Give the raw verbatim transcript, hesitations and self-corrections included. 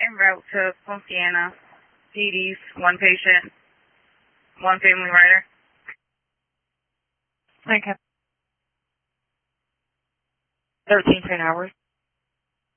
en route to Ponciana, P Ds, one patient, one family rider. Okay. thirteen ten hours.